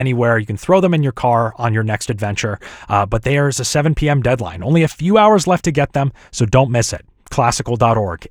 anywhere. You can throw them in your car on your next adventure, but there's a 7 p.m. deadline. Only a few hours left to get them, so don't miss it. Classical.org,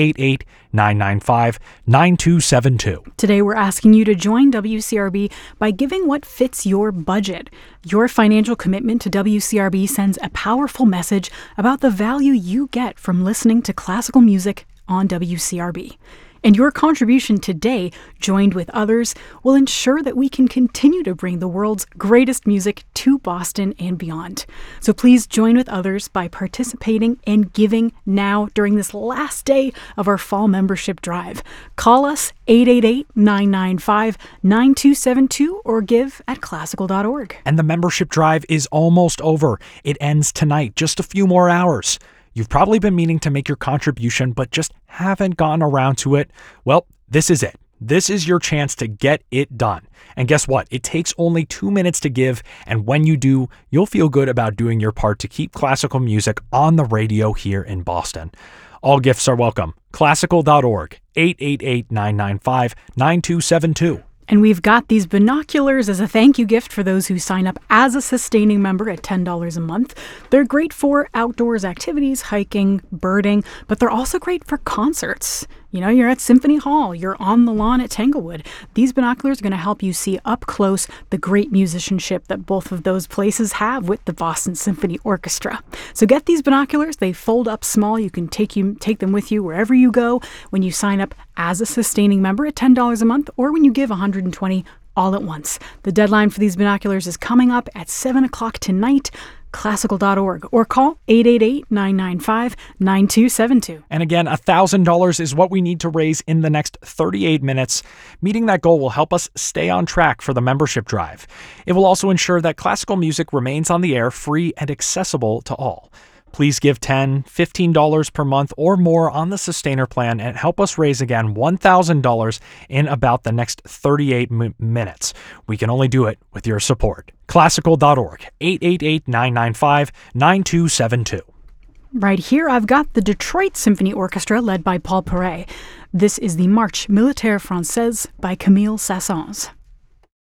888-995-9272. Today, we're asking you to join WCRB by giving what fits your budget. Your financial commitment to WCRB sends a powerful message about the value you get from listening to classical music on WCRB. And your contribution today, joined with others, will ensure that we can continue to bring the world's greatest music to Boston and beyond. So please join with others by participating and giving now during this last day of our fall membership drive. Call us 888-995-9272 or give at classical.org. And the membership drive is almost over. It ends tonight, just a few more hours. You've probably been meaning to make your contribution, but just haven't gotten around to it. Well, this is it. This is your chance to get it done. And guess what? It takes only 2 minutes to give, and when you do, you'll feel good about doing your part to keep classical music on the radio here in Boston. All gifts are welcome. Classical.org, 888-995-9272. And we've got these binoculars as a thank you gift for those who sign up as a sustaining member at $10 a month. They're great for outdoors activities, hiking, birding, but they're also great for concerts. You know, you're at Symphony Hall, you're on the lawn at Tanglewood. These binoculars are going to help you see up close the great musicianship that both of those places have with the Boston Symphony Orchestra. So get these binoculars. They fold up small. You can take them with you wherever you go when you sign up as a sustaining member at $10 a month or when you give $120 all at once. The deadline for these binoculars is coming up at 7 o'clock tonight. Classical.org or call 888-995-9272. And again, $1,000 is what we need to raise in the next 38 minutes. Meeting that goal will help us stay on track for the membership drive. It will also ensure that classical music remains on the air free and accessible to all. Please give $10, $15 per month or more on the Sustainer plan and help us raise again $1,000 in about the next 38 minutes. We can only do it with your support. Classical.org, 888-995-9272. Right here, I've got the Detroit Symphony Orchestra led by Paul Paray. This is the Marche Militaire Française by Camille Saint-Saëns.